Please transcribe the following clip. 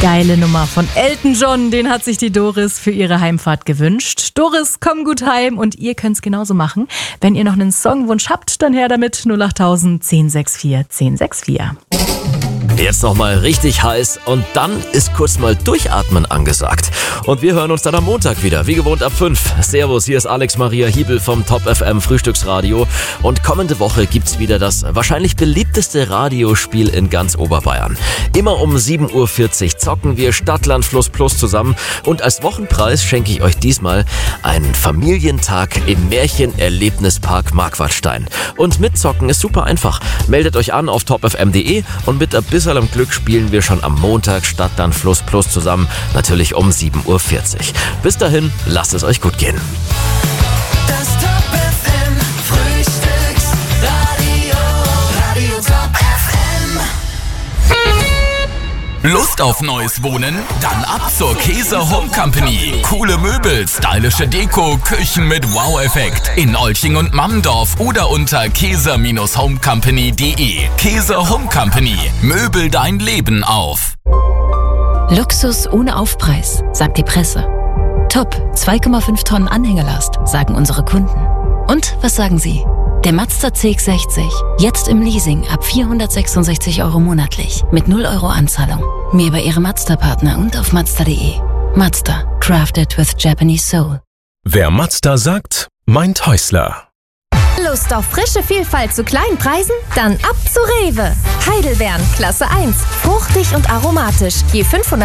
Geile Nummer von Elton John, den hat sich die Doris für ihre Heimfahrt gewünscht. Doris, komm gut heim und ihr könnt's genauso machen. Wenn ihr noch einen Songwunsch habt, dann her damit 08000 1064 1064. Jetzt nochmal richtig heiß und dann ist kurz mal Durchatmen angesagt. Und wir hören uns dann am Montag wieder, wie gewohnt ab 5. Servus, hier ist Alex Maria Hiebel vom Top FM Frühstücksradio. Und kommende Woche gibt's wieder das wahrscheinlich beliebteste Radiospiel in ganz Oberbayern. Immer um 7.40 Uhr zocken wir Stadtland Fluss Plus zusammen. Und als Wochenpreis schenke ich euch diesmal einen Familientag im Märchenerlebnispark Marquardstein. Und mitzocken ist super einfach. Meldet euch an auf topfm.de und mit ein bisschen am Glück spielen wir schon am Montag Stadtland Fluss Plus zusammen, natürlich um 7.40 Uhr. Bis dahin, lasst es euch gut gehen. Das Top FM Frühstücksradio, Radio Top FM. Lust auf neues Wohnen? Dann ab zur Käser Home Company. Coole Möbel, stylische Deko, Küchen mit Wow-Effekt. In Olching und Mammendorf oder unter käser-homecompany.de. Käser Home Company. Möbel dein Leben auf. Luxus ohne Aufpreis, sagt die Presse. Top, 2,5 Tonnen Anhängerlast, sagen unsere Kunden. Und was sagen Sie? Der Mazda CX-60, jetzt im Leasing ab 466 € monatlich, mit 0 € Anzahlung. Mehr bei Ihrem Mazda-Partner und auf Mazda.de. Mazda, crafted with Japanese soul. Wer Mazda sagt, meint Häusler. Lust auf frische Vielfalt zu kleinen Preisen? Dann ab zu Rewe. Heidelbeeren, Klasse 1. Fruchtig und aromatisch. Je 500